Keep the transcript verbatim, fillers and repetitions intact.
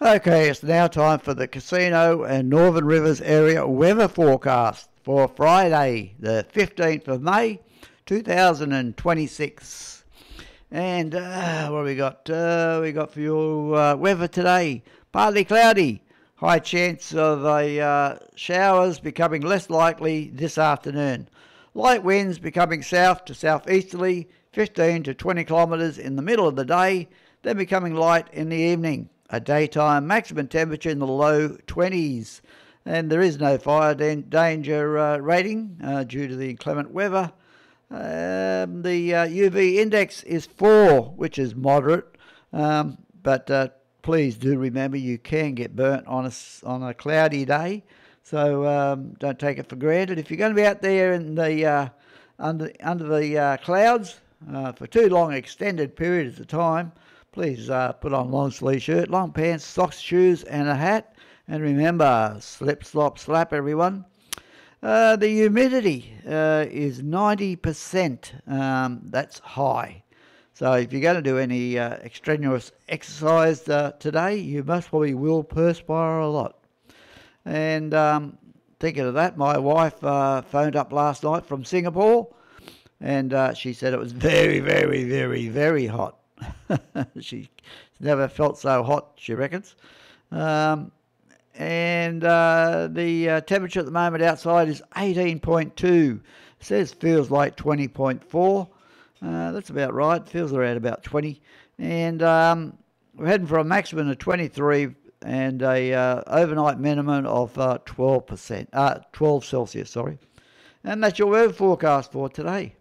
Okay, it's now time for the Casino and Northern Rivers area weather forecast for Friday, the fifteenth of May, two thousand twenty-six. And uh, what have we got? Uh, we got for your uh, weather today, partly cloudy. High chance of a uh, showers becoming less likely this afternoon. Light winds becoming south to southeasterly, fifteen to twenty kilometres in the middle of the day, then becoming light in the evening. A daytime maximum temperature in the low twenties. And there is no fire danger uh, rating uh, due to the inclement weather. Um, the uh, U V index is four, which is moderate. Um, but uh, please do remember you can get burnt on a, on a cloudy day. So um, don't take it for granted. If you're going to be out there in the uh, under, under the uh, clouds uh, for too long extended periods of time, please uh, put on long sleeve shirt, long pants, socks, shoes and a hat. And remember, slip, slop, slap everyone. Uh, the humidity uh, is ninety percent. Um, that's high. So if you're going to do any uh, extraneous exercise uh, today, you most probably will perspire a lot. And um, thinking of that, my wife uh, phoned up last night from Singapore and uh, she said it was very, very, very, very hot. She's never felt so hot, she reckons. Um, and uh, the uh, temperature at the moment outside is eighteen point two. It says feels like twenty point four. Uh, that's about right. Feels around about twenty. And um, we're heading for a maximum of twenty-three and a uh, overnight minimum of uh, twelve percent, uh, twelve Celsius, sorry. And that's your weather forecast for today.